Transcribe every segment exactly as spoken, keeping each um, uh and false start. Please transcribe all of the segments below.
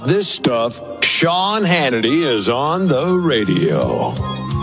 This stuff, Sean Hannity is on the radio. All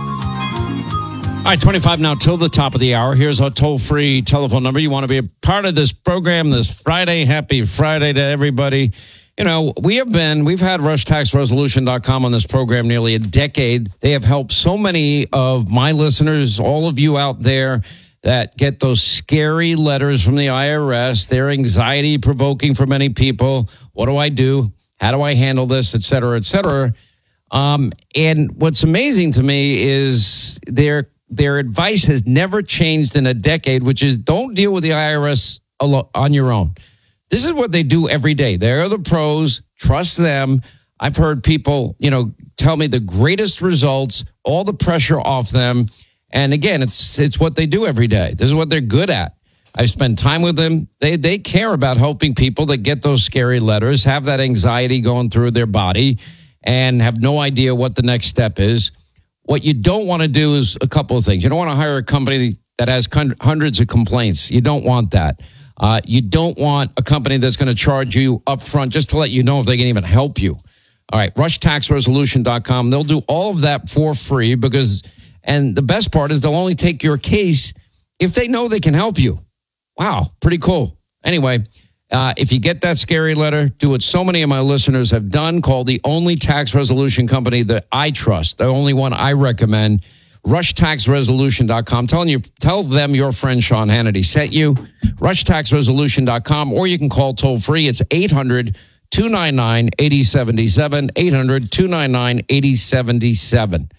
right, twenty-five now till the top of the hour. Here's our toll-free telephone number. You want to be a part of this program this Friday. Happy Friday to everybody. You know, we have been, we've had rush tax resolution dot com on this program nearly a decade. They have helped so many of my listeners, all of you out there that get those scary letters from the I R S. They're anxiety-provoking for many people. What do I do? How do I handle this, et cetera, et cetera? Um, and what's amazing to me is their their advice has never changed in a decade, which is don't deal with the I R S on your own. This is what they do every day. They're the pros. Trust them. I've heard people, you know, tell me the greatest results, all the pressure off them. And again, it's it's what they do every day. This is what they're good at. I've spent time with them. They they care about helping people that get those scary letters, have that anxiety going through their body, and have no idea what the next step is. What you don't want to do is a couple of things. You don't want to hire a company that has hundreds of complaints. You don't want that. Uh, you don't want a company that's going to charge you up front just to let you know if they can even help you. All right, rush tax resolution dot com. They'll do all of that for free because, and the best part is they'll only take your case if they know they can help you. Wow, pretty cool. Anyway, uh, if you get that scary letter, do what so many of my listeners have done, call the only tax resolution company that I trust, the only one I recommend, rush tax resolution dot com. Telling you, tell them your friend Sean Hannity sent you, rush tax resolution dot com, or you can call toll free. It's eight hundred, two nine nine, eight oh seven seven, eight hundred, two nine nine, eight oh seven seven.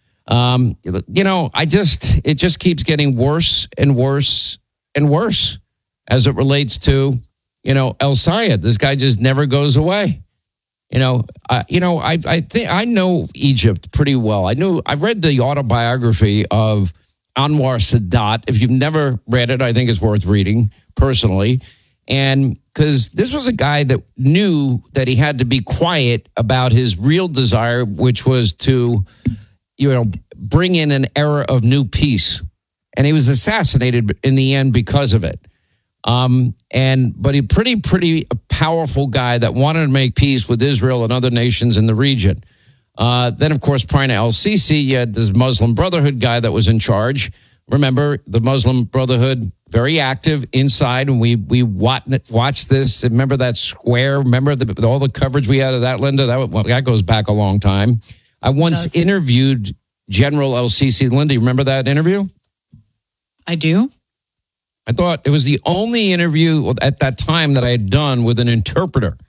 Um, you know, I just, it just keeps getting worse and worse and worse as it relates to, you know, El Sayed. This guy just never goes away. You know, uh, you know, I I think I know Egypt pretty well. I knew I read the autobiography of Anwar Sadat. If you've never read it, I think it's worth reading personally. And because this was a guy that knew that he had to be quiet about his real desire, which was to, you know, bring in an era of new peace. And he was assassinated in the end because of it. Um, and but he pretty, pretty powerful guy that wanted to make peace with Israel and other nations in the region. Uh, then, of course, prior to el-Sisi, you had this Muslim Brotherhood guy that was in charge. Remember, the Muslim Brotherhood, very active inside, and we we watched this. Remember that square? Remember the, all the coverage we had of that, Linda? That, well, that goes back a long time. I once interviewed General el-Sisi. Linda, you remember that interview? I do. I thought it was the only interview at that time that I had done with an interpreter,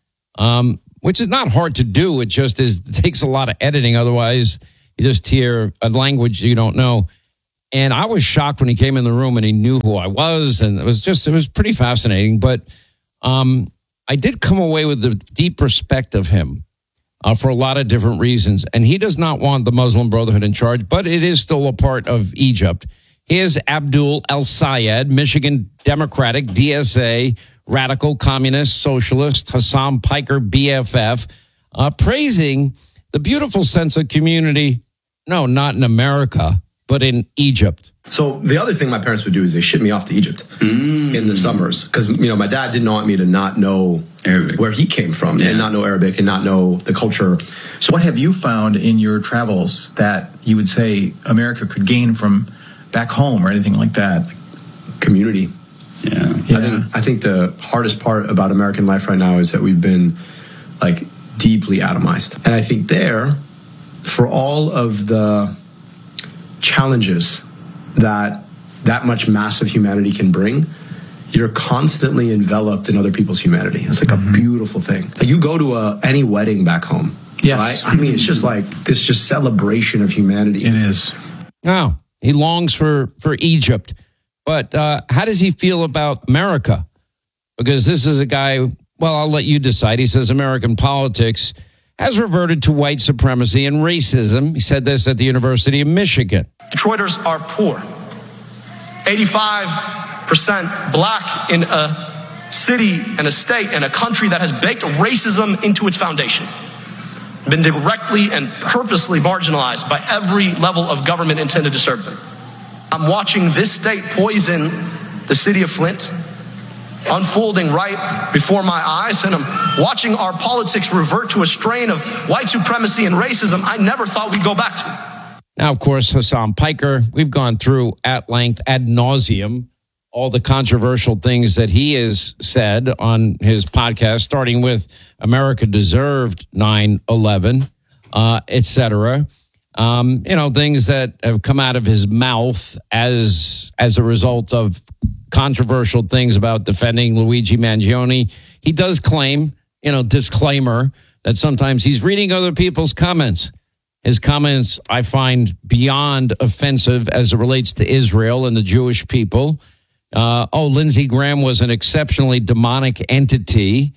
um, which is not hard to do. It just is it takes a lot of editing. Otherwise, you just hear a language you don't know. And I was shocked when he came in the room and he knew who I was. And it was just, it was pretty fascinating. But um, I did come away with a deep respect of him uh, for a lot of different reasons. And he does not want the Muslim Brotherhood in charge, but it is still a part of Egypt. Here's Abdul El-Sayed, Michigan Democratic, D S A, radical communist, socialist, Hassan Piker, B F F, uh, praising the beautiful sense of community. No, not in America, but in Egypt. So the other thing my parents would do is they ship me off to Egypt mm. in the summers. Because, you know, my dad didn't want me to not know Arabic, where he came from, yeah. and not know Arabic and not know the culture. So what have you found in your travels that you would say America could gain from back home or anything like that? Community. Yeah. yeah. I think I think the hardest part about American life right now is that we've been like deeply atomized. And I think there, for all of the challenges that that much massive humanity can bring, you're constantly enveloped in other people's humanity. It's like mm-hmm. a beautiful thing. Like you go to a, any wedding back home. Yes. Right? I mean, it's just like this just celebration of humanity. It is. Wow. He longs for, for Egypt. But uh, how does he feel about America? Because this is a guy, well, I'll let you decide. He says American politics has reverted to white supremacy and racism. He said this at the University of Michigan. Detroiters are poor. eighty-five percent black in a city and a state and a country that has baked racism into its foundation. Been directly and purposely marginalized by every level of government intended to serve them. I'm watching this state poison the city of Flint, unfolding right before my eyes, and I'm watching our politics revert to a strain of white supremacy and racism I never thought we'd go back to. Now, of course, Hassan Piker, we've gone through at length, ad nauseum, all the controversial things that he has said on his podcast, starting with America deserved nine eleven, uh, et cetera. Um, you know, things that have come out of his mouth as as a result of controversial things about defending Luigi Mangione. He does claim, you know, disclaimer, that sometimes he's reading other people's comments. His comments I find beyond offensive as it relates to Israel and the Jewish people. Uh, oh, Lindsey Graham was an exceptionally demonic entity.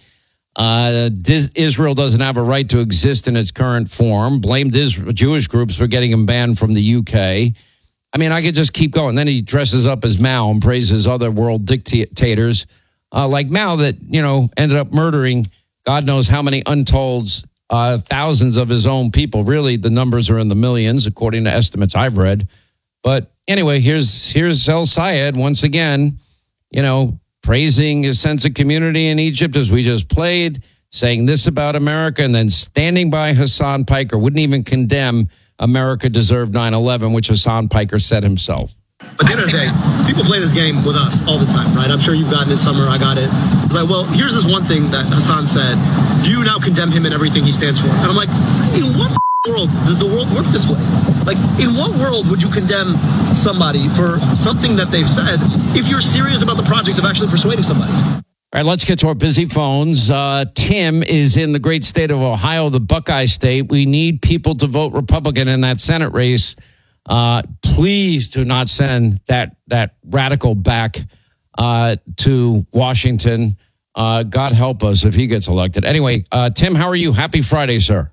Uh, Israel doesn't have a right to exist in its current form. Blamed Israel, Jewish groups for getting him banned from the U K. I mean, I could just keep going. Then he dresses up as Mao and praises other world dictators uh, like Mao that, you know, ended up murdering God knows how many untolds, uh, thousands of his own people. Really, the numbers are in the millions, according to estimates I've read. But anyway, here's here's El Sayed once again, you know, praising his sense of community in Egypt as we just played, saying this about America, and then standing by Hassan Piker, wouldn't even condemn America deserved nine eleven, which Hassan Piker said himself. At the end of the day, people play this game with us all the time, right? I'm sure you've gotten it, Summer. I got it. It's like, well, here's this one thing that Hassan said. Do you now condemn him and everything he stands for? And I'm like, in what world does the world work this way? Like, in what world would you condemn somebody for something that they've said if you're serious about the project of actually persuading somebody? All right, let's get to our busy phones. Uh, Tim is in the great state of Ohio, the Buckeye State. We need people to vote Republican in that Senate race. Uh, please do not send that that radical back uh, to Washington. Uh, God help us if he gets elected. Anyway, uh, Tim, how are you? Happy Friday, sir.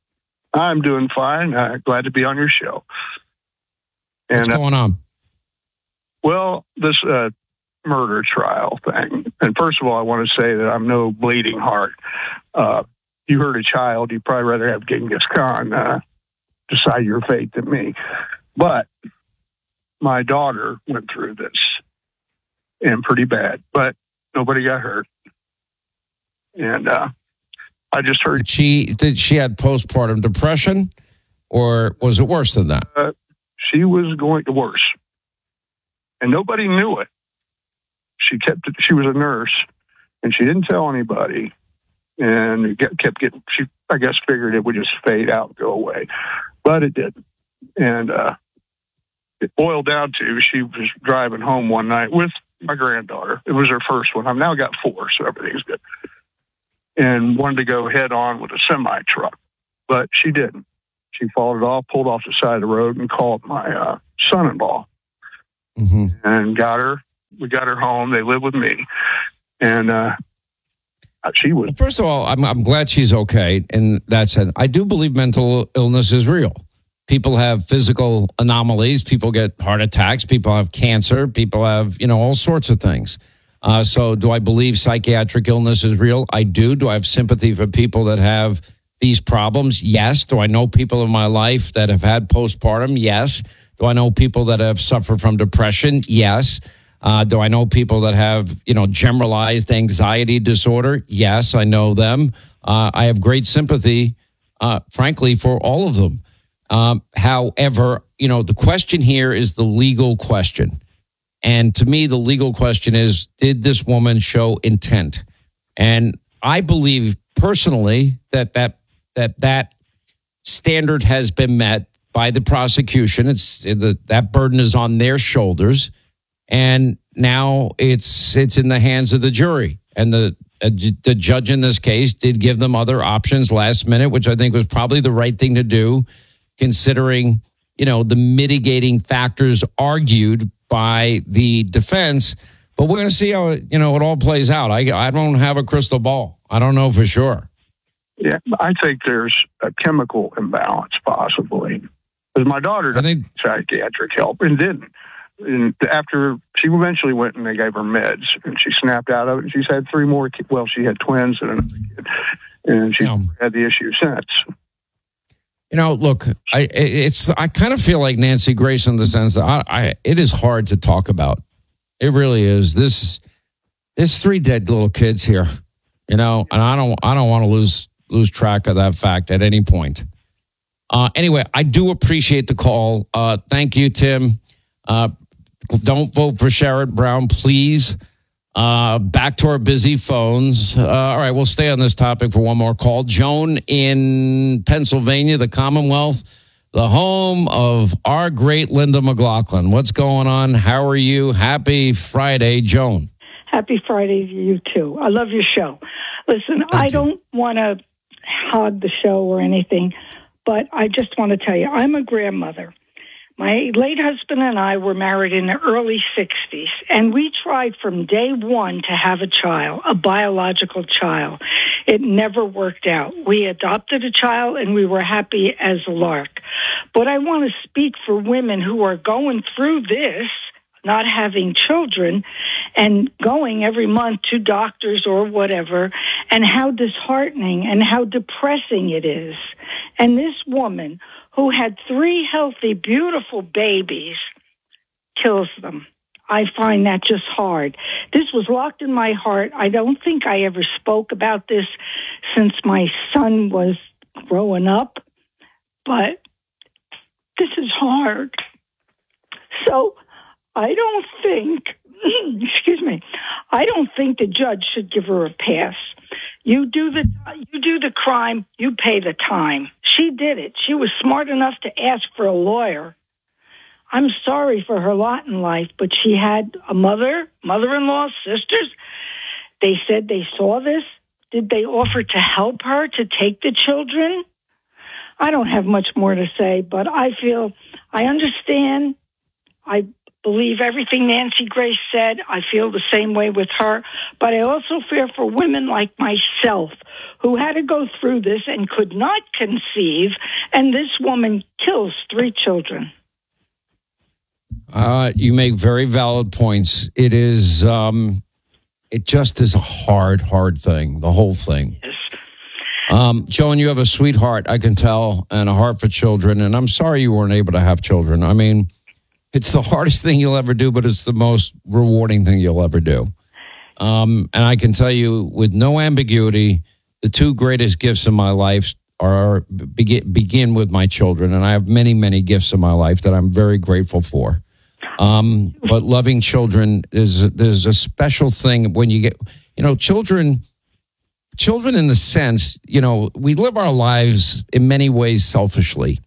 I'm doing fine. Uh, glad to be on your show. And, What's going on? Uh, well, this uh, murder trial thing. And first of all, I want to say that I'm no bleeding heart. Uh, you hurt a child, you'd probably rather have Genghis Khan uh, decide your fate than me. But my daughter went through this, and pretty bad, but nobody got hurt. And uh, I just heard... Did she, did she had postpartum depression, or was it worse than that? Uh, she was going to worse. And nobody knew it. She kept it, she was a nurse, and she didn't tell anybody. And it get, kept getting, she, I guess, figured it would just fade out and go away. But it didn't. And uh, it boiled down to she was driving home one night with my granddaughter. It was her first one. I've now got four, so everything's good. And wanted to go head on with a semi truck, but she didn't. She followed it off, pulled off the side of the road, and called my uh, son-in-law, mm-hmm. and got her. We got her home. They live with me, and uh, she was. Well, first of all, I'm I'm glad she's okay. In that sense, I do believe mental illness is real. People have physical anomalies. People get heart attacks. People have cancer. People have, you know, all sorts of things. Uh, so do I believe psychiatric illness is real? I do. Do I have sympathy for people that have these problems? Yes. Do I know people in my life that have had postpartum? Yes. Do I know people that have suffered from depression? Yes. Uh, do I know people that have, you know, generalized anxiety disorder? Yes, I know them. Uh, I have great sympathy, uh, frankly, for all of them. Um, however, you know, the question here is the legal question. And to me, the legal question is, did this woman show intent? And I believe personally that that that, that standard has been met by the prosecution. It's the, that burden is on their shoulders. And now it's it's in the hands of the jury. And the uh, the judge in this case did give them other options last minute, which I think was probably the right thing to do, considering, you know, the mitigating factors argued by the defense. But we're going to see how it, you know, it all plays out. I I don't have a crystal ball. I don't know for sure. Yeah, I think there's a chemical imbalance possibly. Because my daughter did think psychiatric help and didn't. And after she eventually went and they gave her meds and she snapped out of it. And she's had three more kids. Well, she had twins and another kid. And she's yeah. had the issue since. You know, look, I it's I kind of feel like Nancy Grace in the sense that I, I it is hard to talk about. It really is. This There's three dead little kids here, you know, and I don't I don't want to lose lose track of that fact at any point. Uh, anyway, I do appreciate the call. Uh, thank you, Tim. Uh, don't vote for Sherrod Brown, please. Uh, back to our busy phones. Uh, all right, we'll stay on this topic for one more call. Joan in Pennsylvania, the Commonwealth, the home of our great Linda McLaughlin. What's going on? How are you? Happy Friday, Joan. Happy Friday to you, too. I love your show. Listen, Thank I you. don't want to hog the show or anything, but I just want to tell you, I'm a grandmother. My late husband and I were married in the early sixties, and we tried from day one to have a child, a biological child. It never worked out. We adopted a child, and we were happy as a lark. But I want to speak for women who are going through this, not having children, and going every month to doctors or whatever, and how disheartening and how depressing it is. And this woman who had three healthy, beautiful babies kills them. I find that just hard. This was locked in my heart. I don't think I ever spoke about this since my son was growing up, but this is hard. So I don't think, excuse me, I don't think the judge should give her a pass. You do the you do the crime, you pay the time. She did it. She was smart enough to ask for a lawyer. I'm sorry for her lot in life, but she had a mother, mother-in-law, sisters. They said they saw this. Did they offer to help her to take the children? I don't have much more to say, but I feel I understand. I believe everything Nancy Grace said. I feel the same way with her. But I also fear for women like myself who had to go through this and could not conceive, and this woman kills three children. Uh, you make very valid points. It is, um, it just is a hard, hard thing, the whole thing. Yes. Um, Joan, you have a sweetheart, I can tell, and a heart for children, and I'm sorry you weren't able to have children. I mean, it's the hardest thing you'll ever do, but it's the most rewarding thing you'll ever do. Um, and I can tell you with no ambiguity, the two greatest gifts in my life are begin, begin with my children. And I have many, many gifts in my life that I'm very grateful for. Um, but loving children is, there's a special thing when you get, you know, children, children in the sense, you know, we live our lives in many ways selfishly.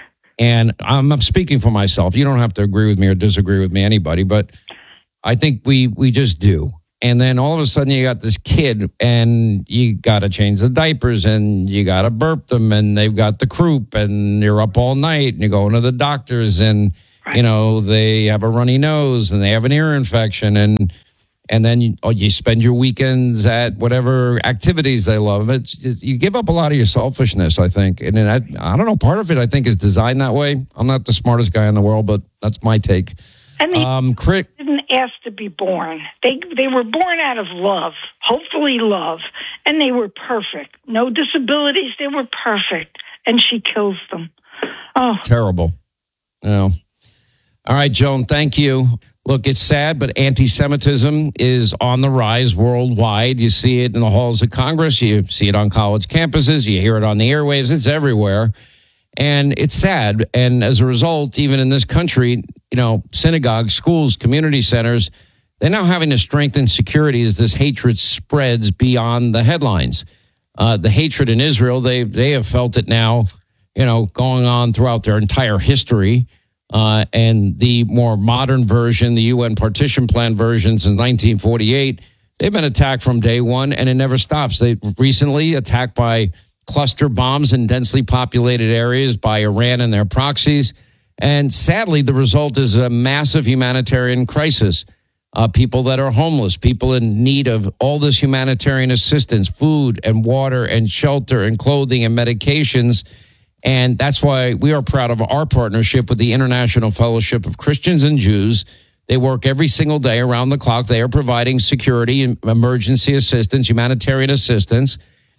And I'm, I'm speaking for myself. You don't have to agree with me or disagree with me, anybody, but I think we we just do. And then all of a sudden you got this kid and you got to change the diapers and you got to burp them and they've got the croup and you're up all night and you're going to the doctors and, right. you know, they have a runny nose and they have an ear infection and and then you, oh, you spend your weekends at whatever activities they love. It's, it's you give up a lot of your selfishness, I think. And I, I don't know, part of it I think is designed that way. I'm not the smartest guy in the world, but that's my take. And they um, Crit- didn't ask to be born. They they were born out of love, hopefully love, and they were perfect. No disabilities, they were perfect. And she kills them. Oh, terrible. No. All right, Joan, thank you. Look, it's sad, but anti-Semitism is on the rise worldwide. You see it in the halls of Congress. You see it on college campuses. You hear it on the airwaves. It's everywhere. And it's sad. And as a result, even in this country, you know, synagogues, schools, community centers, they're now having to strengthen security as this hatred spreads beyond the headlines. Uh, the hatred in Israel, they they have felt it now, you know, going on throughout their entire history. Uh, and the more modern version, the U N partition plan version since nineteen forty-eight, they've been attacked from day one, and it never stops. They recently attacked by cluster bombs in densely populated areas by Iran and their proxies. And sadly, the result is a massive humanitarian crisis. Uh, people that are homeless, people in need of all this humanitarian assistance, food and water and shelter and clothing and medications. And that's why we are proud of our partnership with the International Fellowship of Christians and Jews. They work every single day around the clock. They are providing security and emergency assistance, humanitarian assistance,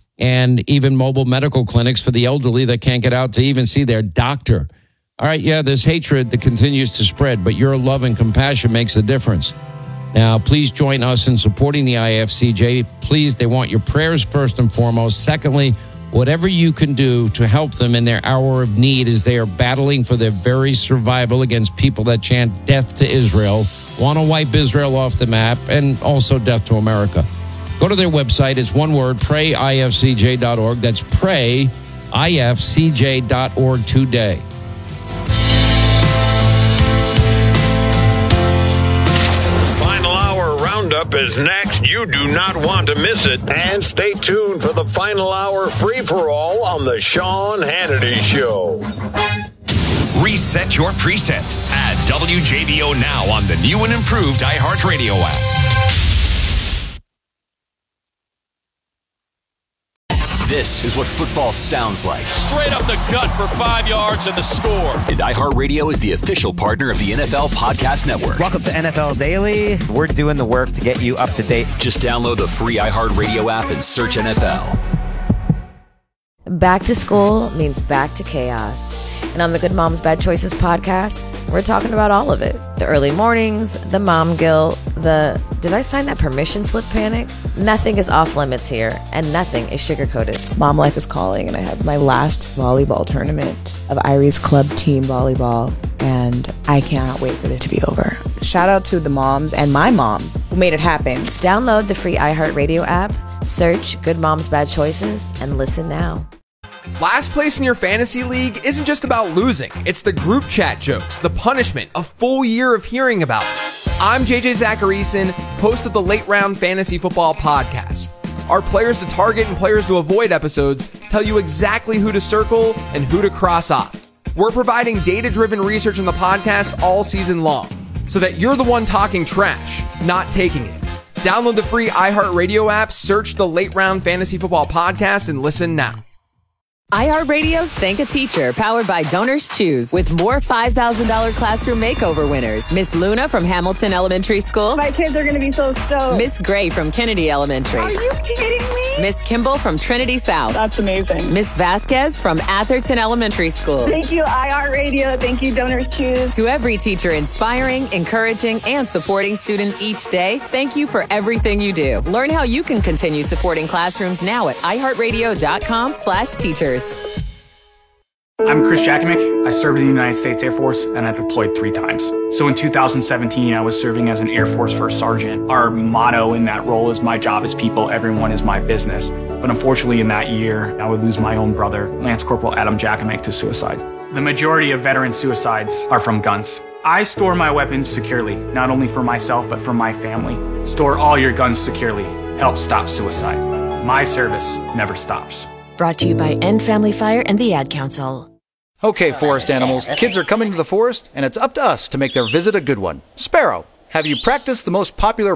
and even mobile medical clinics for the elderly that can't get out to even see their doctor. All right, yeah, there's hatred that continues to spread, but your love and compassion makes a difference. Now, please join us in supporting the I F C J. Please, they want your prayers first and foremost. Secondly, whatever you can do to help them in their hour of need as they are battling for their very survival against people that chant death to Israel, want to wipe Israel off the map, and also death to America. Go to their website. It's one word, pray I F C J dot org. That's pray I F C J dot org today. Up is next. You do not want to miss it. And stay tuned for the final hour free-for-all on the Sean Hannity Show. Reset your preset. Add W J B O now on the new and improved iHeartRadio app. This is what football sounds like. Straight up the gut for five yards and the score. And iHeartRadio is the official partner of the N F L Podcast Network. Welcome to N F L Daily. We're doing the work to get you up to date. Just download the free iHeartRadio app and search N F L. Back to school means back to chaos. And on the Good Moms Bad Choices podcast, we're talking about all of it. The early mornings, the mom guilt, the did I sign that permission slip panic? Nothing is off limits here, and nothing is sugar-coated. Mom life is calling, and I have my last volleyball tournament of Irie's club team volleyball, and I cannot wait for it to be over. Shout out to the moms and my mom who made it happen. Download the free iHeartRadio app, search Good Moms Bad Choices, and listen now. Last place in your fantasy league isn't just about losing. It's the group chat jokes, the punishment, a full year of hearing about it. I'm J J Zacharyson, host of the Late Round Fantasy Football Podcast. Our players to target and players to avoid episodes tell you exactly who to circle and who to cross off. We're providing data-driven research in the podcast all season long, so that you're the one talking trash, not taking it. Download the free iHeartRadio app, search the Late Round Fantasy Football Podcast, and listen now. iHeartRadio's Thank a Teacher, powered by Donors Choose, with more five thousand dollars classroom makeover winners. Miss Luna from Hamilton Elementary School. My kids are going to be so stoked. Miss Gray from Kennedy Elementary. Are you kidding me? Miss Kimball from Trinity South. That's amazing. Miss Vasquez from Atherton Elementary School. Thank you, iHeartRadio. Thank you, Donors Choose. To every teacher inspiring, encouraging, and supporting students each day, thank you for everything you do. Learn how you can continue supporting classrooms now at iHeartRadio.com slash teachers. I'm Chris Jakimick. I served in the United States Air Force, and I deployed three times. So in two thousand seventeen, I was serving as an Air Force First Sergeant. Our motto in that role is, my job is people, everyone is my business. But unfortunately in that year, I would lose my own brother, Lance Corporal Adam Jakimick, to suicide. The majority of veteran suicides are from guns. I store my weapons securely, not only for myself, but for my family. Store all your guns securely. Help stop suicide. My service never stops. Brought to you by End Family Fire and the Ad Council. Okay, forest animals, kids are coming to the forest, and it's up to us to make their visit a good one. Sparrow, have you practiced the most popular